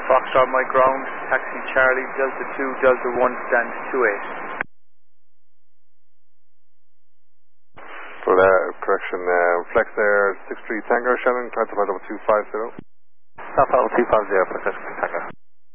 Foxtrot Mike ground, taxi Charlie, Delta 2, Delta 1, stand 28. Well, correction, Flex Air 63 Tango, Shannon, try to find over 250. South 250 for 63 Tango.